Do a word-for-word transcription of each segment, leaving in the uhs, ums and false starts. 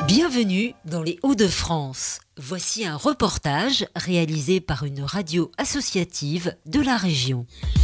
Bienvenue dans les Hauts-de-France. Voici un reportage réalisé par une radio associative de la région.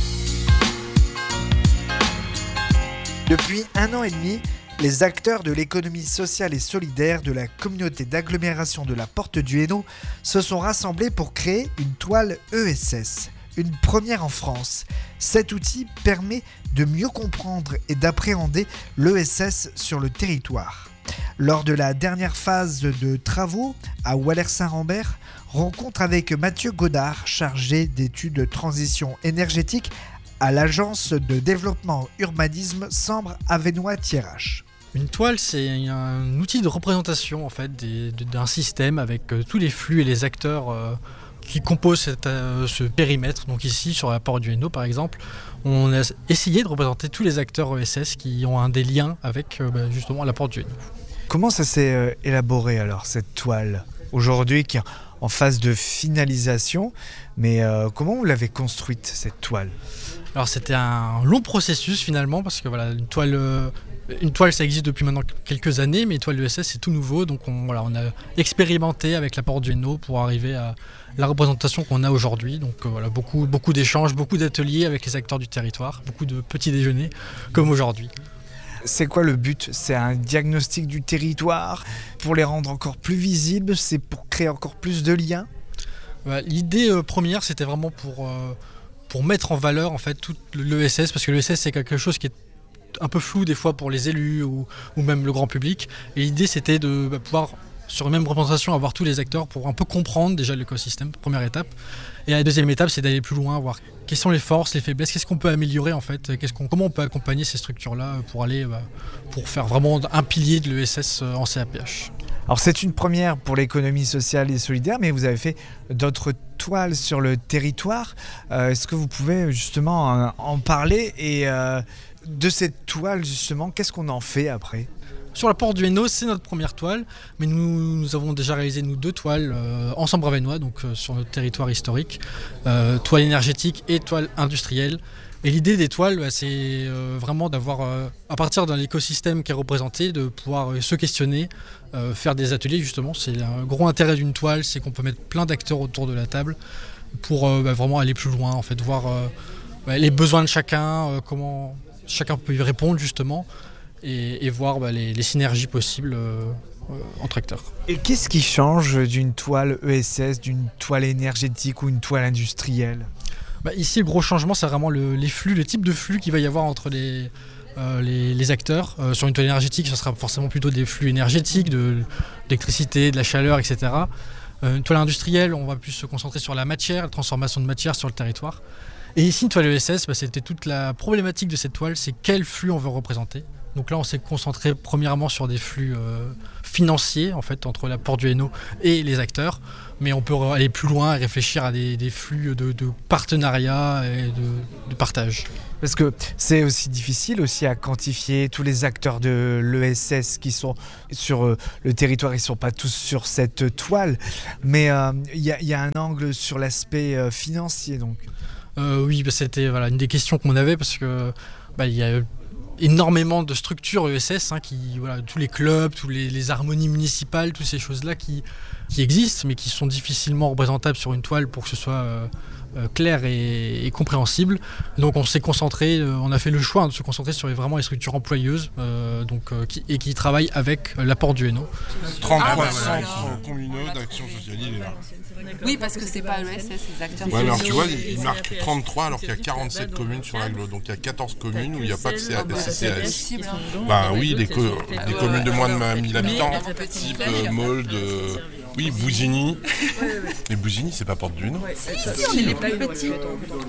Depuis un an et demi, les acteurs de l'économie sociale et solidaire de la communauté d'agglomération de la Porte du Hainaut se sont rassemblés pour créer une toile E S S, une première en France. Cet outil permet de mieux comprendre et d'appréhender l'E S S sur le territoire. Lors de la dernière phase de travaux à Walers-Saint-Rambert, rencontre avec Mathieu Godard, chargé d'études de transition énergétique à l'agence de développement urbanisme Sambre-Avesnois-Thiérache. Une toile, c'est un outil de représentation en fait, des, d'un système avec tous les flux et les acteurs euh, qui composent cette, euh, ce périmètre. Donc ici, sur la Porte du Hainaut par exemple, on a essayé de représenter tous les acteurs E S S qui ont un des liens avec euh, bah, justement la Porte du Hainaut. Comment ça s'est euh, élaboré alors, cette toile, aujourd'hui qui est en phase de finalisation, mais euh, comment vous l'avez construite, cette toile ? Alors c'était un long processus finalement, parce que voilà, une toile... Euh, Une toile, ça existe depuis maintenant quelques années, mais une toile E S S, c'est tout nouveau. Donc on, voilà, on a expérimenté avec la Porte du Hainaut pour arriver à la représentation qu'on a aujourd'hui. Donc euh, voilà, beaucoup, beaucoup d'échanges, beaucoup d'ateliers avec les acteurs du territoire, beaucoup de petits déjeuners, comme aujourd'hui. C'est quoi le but ? C'est un diagnostic du territoire pour les rendre encore plus visibles ? C'est pour créer encore plus de liens ? Voilà, l'idée euh, première, c'était vraiment pour, euh, pour mettre en valeur en fait, tout l'E S S, parce que l'E S S, c'est quelque chose qui est un peu flou des fois pour les élus ou, ou même le grand public. Et l'idée, c'était de bah, pouvoir, sur une même représentation, avoir tous les acteurs pour un peu comprendre déjà l'écosystème, première étape. Et la deuxième étape, c'est d'aller plus loin, voir quelles sont les forces, les faiblesses, qu'est-ce qu'on peut améliorer en fait, qu'est-ce qu'on, comment on peut accompagner ces structures-là pour aller, bah, pour faire vraiment un pilier de l'E S S en C A P H. Alors c'est une première pour l'économie sociale et solidaire, mais vous avez fait d'autres toiles sur le territoire. Euh, est-ce que vous pouvez justement en parler et euh, de cette toile justement, qu'est-ce qu'on en fait après ? Sur la Porte du Hainaut, c'est notre première toile, mais nous, nous avons déjà réalisé nous deux toiles euh, en Sambre-Avesnois, donc euh, sur notre territoire historique, euh, toile énergétique et toile industrielle. Et l'idée des toiles, bah, c'est euh, vraiment d'avoir, euh, à partir d'un écosystème qui est représenté, de pouvoir euh, se questionner, euh, faire des ateliers justement. C'est un gros intérêt d'une toile, c'est qu'on peut mettre plein d'acteurs autour de la table pour euh, bah, vraiment aller plus loin, en fait, voir euh, bah, les besoins de chacun, euh, comment chacun peut y répondre justement, et, et voir bah, les, les synergies possibles euh, euh, entre acteurs. Et qu'est-ce qui change d'une toile E S S, d'une toile énergétique ou une toile industrielle ? Bah, ici, le gros changement, c'est vraiment le, les flux, le type de flux qu'il va y avoir entre les, euh, les, les acteurs. Euh, sur une toile énergétique, ce sera forcément plutôt des flux énergétiques, de, d'électricité, de la chaleur, et cetera. Euh, une toile industrielle, on va plus se concentrer sur la matière, la transformation de matière sur le territoire. Et ici, une toile E S S, bah, c'était toute la problématique de cette toile, c'est quel flux on veut représenter. Donc là, on s'est concentré premièrement sur des flux euh, financiers, en fait, entre la Porte du Hainaut et les acteurs. Mais on peut aller plus loin et réfléchir à des, des flux de, de partenariat et de, de partage. Parce que c'est aussi difficile aussi à quantifier tous les acteurs de l'E S S qui sont sur euh, le territoire. Ils ne sont pas tous sur cette toile. Mais il euh, y, y a un angle sur l'aspect euh, financier, donc. Euh, oui, bah, c'était voilà, une des questions qu'on avait parce que bah, y a énormément de structures E S S, hein, qui, voilà, tous les clubs, tous les, les harmonies municipales, toutes ces choses-là qui, qui existent, mais qui sont difficilement représentables sur une toile pour que ce soit euh, euh, clair et, et compréhensible. Donc on s'est concentré, euh, on a fait le choix hein, de se concentrer sur les, vraiment les structures employeuses euh, donc, euh, qui, et qui travaillent avec euh, la Porte du Hainaut. trente-trois centres communaux d'action sociale, il est là. Oui, parce que c'est pas l'E S S, les acteurs. Ouais, mais alors tu vois, il marque trente-trois alors qu'il y a quarante-sept communes sur l'agglo. Donc il y a quatorze communes où il n'y a pas de C C A S. Bah oui, des, co- des communes de moins de mille habitants, type euh, Molde, euh, oui, Bousigny. Mais Bousigny, c'est pas Porte du Hainaut. Si, si, on est les plus petits. Combien ?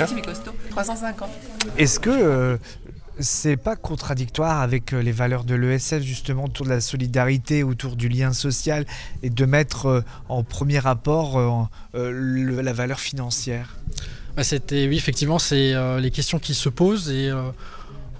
trois cent cinquante. Est-ce que euh, c'est pas contradictoire avec les valeurs de l'E S S justement autour de la solidarité, autour du lien social et de mettre euh, en premier rapport euh, euh, le, la valeur financière ? Bah, c'était, oui, effectivement, c'est euh, les questions qui se posent et euh,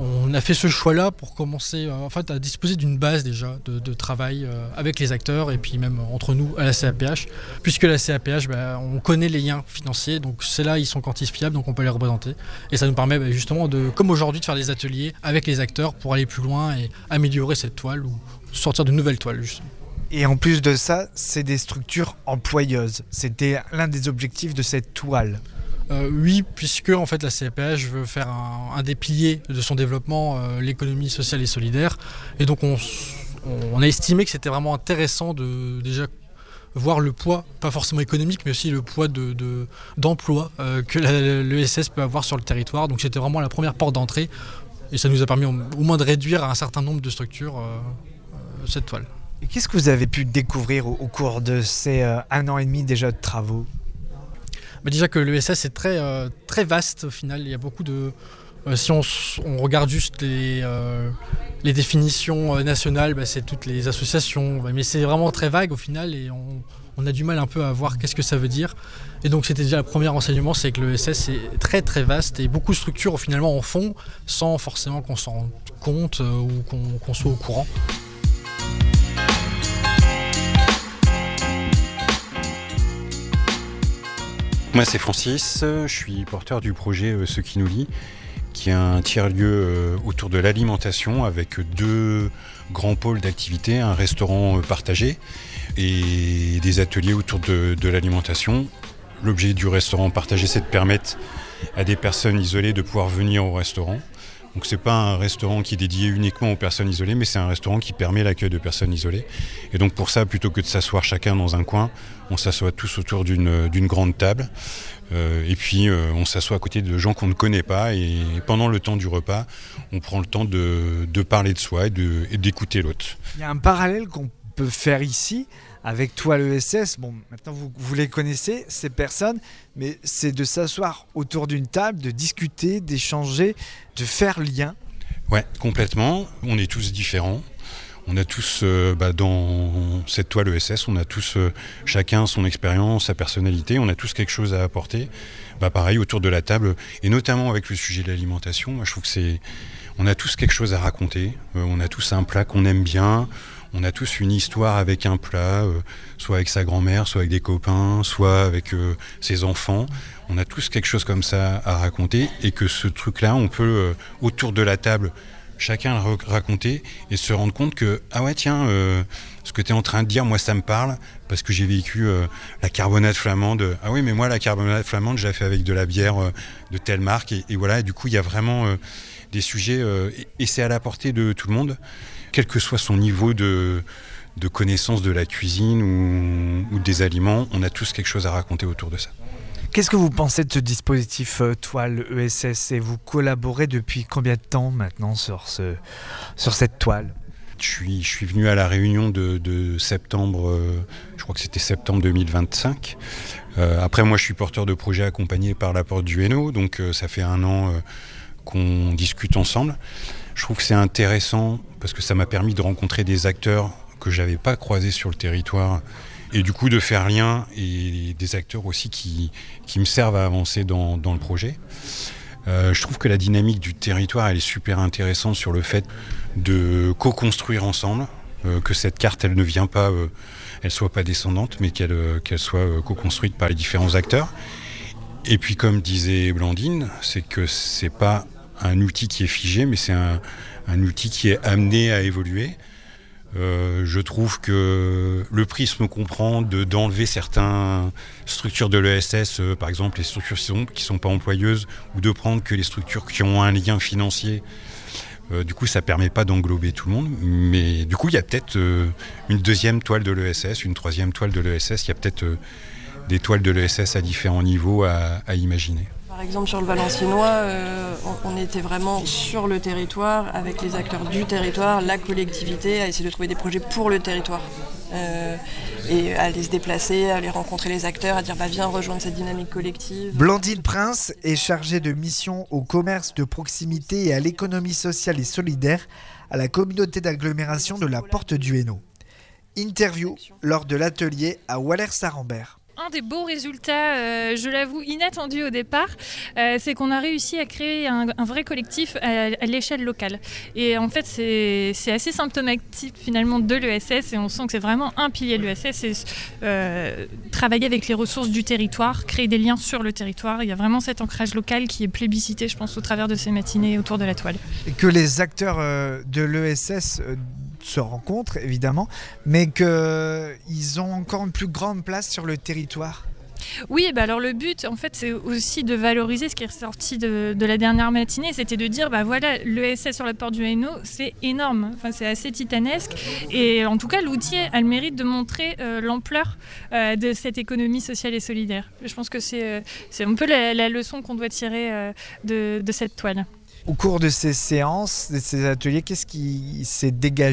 On a fait ce choix-là pour commencer euh, en fait, à disposer d'une base déjà de, de travail euh, avec les acteurs et puis même entre nous à la C A P H. Puisque la C A P H, bah, on connaît les liens financiers, donc c'est là ils sont quantifiables, donc on peut les représenter. Et ça nous permet bah, justement, de, comme aujourd'hui, de faire des ateliers avec les acteurs pour aller plus loin et améliorer cette toile ou sortir de nouvelles toiles justement. Et en plus de ça, c'est des structures employeuses. C'était l'un des objectifs de cette toile. Euh, oui, puisque en fait la C A P H veut faire un, un des piliers de son développement, euh, l'économie sociale et solidaire. Et donc on, on a estimé que c'était vraiment intéressant de déjà voir le poids, pas forcément économique, mais aussi le poids de, de, d'emploi euh, que l'E S S peut avoir sur le territoire. Donc c'était vraiment la première porte d'entrée. Et ça nous a permis au, au moins de réduire à un certain nombre de structures euh, euh, cette toile. Et qu'est-ce que vous avez pu découvrir au, au cours de ces euh, un an et demi déjà de travaux ? Bah déjà que l'E S S est très, euh, très vaste au final, il y a beaucoup de... Euh, si on, on regarde juste les, euh, les définitions euh, nationales, bah c'est toutes les associations, mais c'est vraiment très vague au final et on, on a du mal un peu à voir qu'est-ce que ça veut dire. Et donc c'était déjà le premier renseignement, c'est que l'E S S est très très vaste et beaucoup de structures finalement en font sans forcément qu'on s'en rende compte euh, ou qu'on, qu'on soit au courant. Moi c'est Francis, je suis porteur du projet Ce qui nous lie, qui est un tiers-lieu autour de l'alimentation avec deux grands pôles d'activité, un restaurant partagé et des ateliers autour de, de l'alimentation. L'objet du restaurant partagé, c'est de permettre à des personnes isolées de pouvoir venir au restaurant. Donc c'est pas un restaurant qui est dédié uniquement aux personnes isolées, mais c'est un restaurant qui permet l'accueil de personnes isolées. Et donc pour ça, plutôt que de s'asseoir chacun dans un coin, on s'assoit tous autour d'une, d'une grande table. Euh, et puis euh, on s'assoit à côté de gens qu'on ne connaît pas. Et pendant le temps du repas, on prend le temps de, de parler de soi et, de, et d'écouter l'autre. Il y a un parallèle qu'on peut faire ici avec toi l'E S S. Bon, maintenant vous, vous les connaissez, ces personnes, mais c'est de s'asseoir autour d'une table, de discuter, d'échanger, de faire lien. Ouais, complètement. On est tous différents. On a tous, euh, bah, dans cette toile E S S, on a tous euh, chacun son expérience, sa personnalité. On a tous quelque chose à apporter. Bah, pareil, autour de la table, et notamment avec le sujet de l'alimentation, moi, je trouve que c'est, on a tous quelque chose à raconter. Euh, on a tous un plat qu'on aime bien. On a tous une histoire avec un plat, euh, soit avec sa grand-mère, soit avec des copains, soit avec euh, ses enfants. On a tous quelque chose comme ça à raconter et que ce truc-là, on peut, euh, autour de la table, chacun le raconter et se rendre compte que, ah ouais, tiens, euh, ce que tu es en train de dire, moi, ça me parle parce que j'ai vécu euh, la carbonate flamande. Ah oui, mais moi, la carbonate flamande, je la fais avec de la bière euh, de telle marque. Et, et voilà, et du coup, il y a vraiment euh, des sujets euh, et, et c'est à la portée de tout le monde. Quel que soit son niveau de, de connaissance de la cuisine ou, ou des aliments, on a tous quelque chose à raconter autour de ça. Qu'est-ce que vous pensez de ce dispositif euh, toile E S S et vous collaborez depuis combien de temps maintenant sur, ce, sur cette toile ? Je suis, je suis venu à la réunion de, de septembre, euh, je crois que c'était septembre deux mille vingt-cinq. Euh, après moi je suis porteur de projet accompagné par la Porte du Hainaut, donc euh, ça fait un an euh, qu'on discute ensemble. Je trouve que c'est intéressant parce que ça m'a permis de rencontrer des acteurs que je n'avais pas croisés sur le territoire et du coup de faire lien et des acteurs aussi qui, qui me servent à avancer dans, dans le projet. Euh, je trouve que la dynamique du territoire elle est super intéressante sur le fait de co-construire ensemble, euh, que cette carte elle ne vient pas, euh, elle soit pas descendante mais qu'elle, euh, qu'elle soit euh, co-construite par les différents acteurs. Et puis comme disait Blandine, c'est que c'est pas un outil qui est figé, mais c'est un, un outil qui est amené à évoluer. Euh, je trouve que le prisme qu'on prend de, d'enlever certaines structures de l'E S S, euh, par exemple les structures qui sont, qui sont pas employeuses, ou de prendre que les structures qui ont un lien financier, euh, du coup ça permet pas d'englober tout le monde, mais du coup il y a peut-être euh, une deuxième toile de l'E S S, une troisième toile de l'E S S, il y a peut-être euh, des toiles de l'E S S à différents niveaux à, à imaginer. Par exemple, sur le Valenciennois, euh, on, on était vraiment sur le territoire, avec les acteurs du territoire, la collectivité, à essayer de trouver des projets pour le territoire. Euh, et à aller se déplacer, à aller rencontrer les acteurs, à dire bah, viens rejoindre cette dynamique collective. Blandine Prince est chargée de mission au commerce de proximité et à l'économie sociale et solidaire à la communauté d'agglomération de la Porte du Hainaut. Interview lors de l'atelier à Walers-Sarambert. un des beaux résultats, euh, je l'avoue, inattendus au départ, euh, c'est qu'on a réussi à créer un, un vrai collectif à, à l'échelle locale. Et en fait, c'est, c'est assez symptomatique finalement de l'E S S et on sent que c'est vraiment un pilier de l'E S S, c'est euh, travailler avec les ressources du territoire, créer des liens sur le territoire. Il y a vraiment cet ancrage local qui est plébiscité, je pense, au travers de ces matinées autour de la toile. Et que les acteurs euh, de l'E S S euh, se rencontrent évidemment, mais qu'ils ont encore une plus grande place sur le territoire. Oui, bah alors le but, en fait, c'est aussi de valoriser ce qui est ressorti de, de la dernière matinée, c'était de dire, bah voilà, l'E S S sur la porte du Hainaut, c'est énorme, enfin, c'est assez titanesque, et en tout cas, l'outil a le mérite de montrer euh, l'ampleur euh, de cette économie sociale et solidaire. Je pense que c'est, euh, c'est un peu la, la leçon qu'on doit tirer euh, de, de cette toile. Au cours de ces séances, de ces ateliers, qu'est-ce qui s'est dégagé ?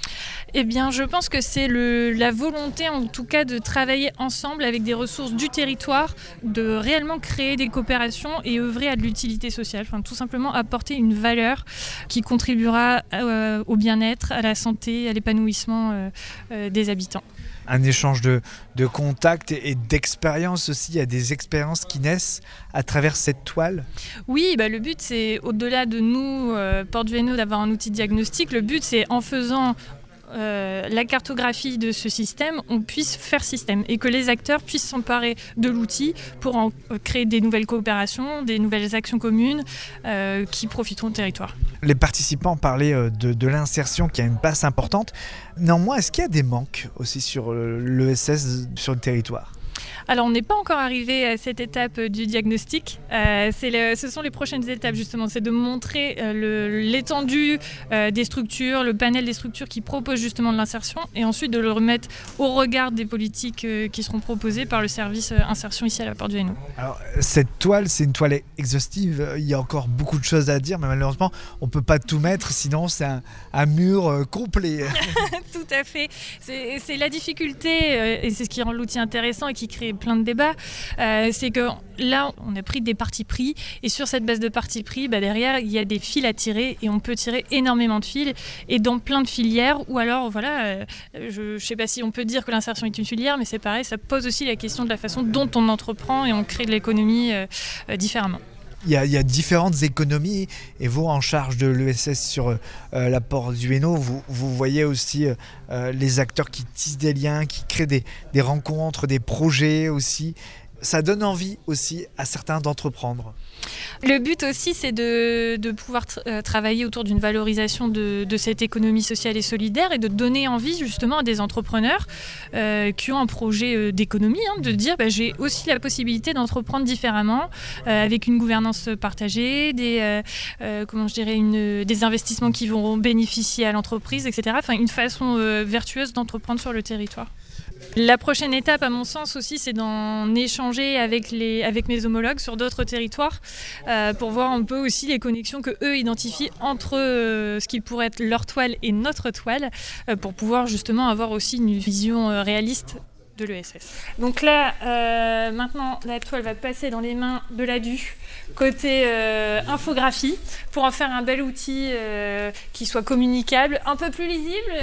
Eh bien, je pense que c'est le, la volonté, en tout cas, de travailler ensemble avec des ressources du territoire, de réellement créer des coopérations et œuvrer à de l'utilité sociale. Enfin, tout simplement apporter une valeur qui contribuera euh, au bien-être, à la santé, à l'épanouissement euh, euh, des habitants. Un échange de, de contacts et d'expériences aussi. Il y a des expériences qui naissent à travers cette toile. Oui, bah, le but, c'est, au-delà de nous, euh, Porte du Hainaut, d'avoir un outil de diagnostic, le but, c'est en faisant Euh, la cartographie de ce système, on puisse faire système et que les acteurs puissent s'emparer de l'outil pour en créer des nouvelles coopérations, des nouvelles actions communes euh, qui profiteront au territoire. Les participants parlaient de, de l'insertion qui a une place importante. Néanmoins, est-ce qu'il y a des manques aussi sur l'E S S sur le territoire ? Alors, on n'est pas encore arrivé à cette étape du diagnostic. Euh, c'est le, ce sont les prochaines étapes, justement. C'est de montrer euh, le, l'étendue euh, des structures, le panel des structures qui proposent justement de l'insertion et ensuite de le remettre au regard des politiques euh, qui seront proposées par le service euh, insertion ici à la Porte du Hainaut. Alors, cette toile, c'est une toile exhaustive. Il y a encore beaucoup de choses à dire, mais malheureusement, on ne peut pas tout mettre, sinon c'est un, un mur euh, complet. Tout à fait. C'est, c'est la difficulté, euh, et c'est ce qui rend l'outil intéressant et qui crée plein de débats, euh, c'est que là, on a pris des partis pris et sur cette base de partis pris, bah, derrière, il y a des fils à tirer et on peut tirer énormément de fils et dans plein de filières ou alors, voilà, euh, je ne sais pas si on peut dire que l'insertion est une filière, mais c'est pareil, ça pose aussi la question de la façon dont on entreprend et on crée de l'économie euh, euh, différemment. Il y, a, il y a différentes économies et vous, en charge de l'E S S sur euh, la Porte du Hainaut, vous, vous voyez aussi euh, les acteurs qui tissent des liens, qui créent des, des rencontres, des projets aussi. Ça donne envie aussi à certains d'entreprendre. Le but aussi, c'est de, de pouvoir tra- travailler autour d'une valorisation de, de cette économie sociale et solidaire et de donner envie justement à des entrepreneurs euh, qui ont un projet euh, d'économie, hein, de dire bah, j'ai aussi la possibilité d'entreprendre différemment euh, avec une gouvernance partagée, des, euh, euh, comment je dirais, une, des investissements qui vont bénéficier à l'entreprise, et cetera. Enfin, une façon euh, vertueuse d'entreprendre sur le territoire. La prochaine étape, à mon sens aussi, c'est d'en échanger avec, les, avec mes homologues sur d'autres territoires euh, pour voir un peu aussi les connexions qu'eux identifient entre euh, ce qui pourrait être leur toile et notre toile euh, pour pouvoir justement avoir aussi une vision euh, réaliste de l'E S S. Donc là, euh, maintenant, la toile va passer dans les mains de l'A D U côté euh, infographie pour en faire un bel outil euh, qui soit communicable, un peu plus lisible.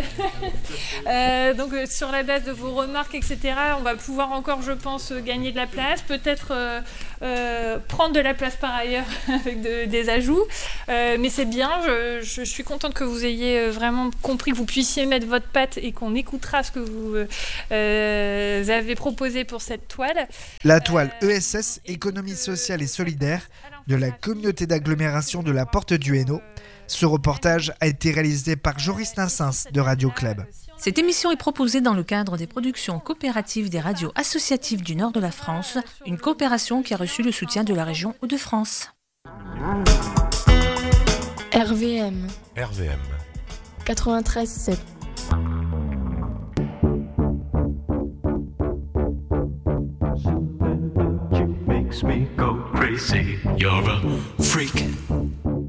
euh, donc euh, sur la base de vos remarques, et cetera, on va pouvoir encore, je pense, gagner de la place, peut-être euh, euh, prendre de la place par ailleurs avec de, des ajouts. Euh, mais c'est bien, je, je, je suis contente que vous ayez vraiment compris, que vous puissiez mettre votre patte et qu'on écoutera ce que vous euh, avez proposé pour cette toile. La toile E S S, économie sociale et solidaire, de la communauté d'agglomération de la Porte du Hainaut. Ce reportage a été réalisé par Joris Nassens de Radio Club. Cette émission est proposée dans le cadre des productions coopératives des radios associatives du nord de la France, une coopération qui a reçu le soutien de la région Hauts-de-France. R V M. R V M. quatre-vingt-treize sept. Makes me go crazy. You're a freak.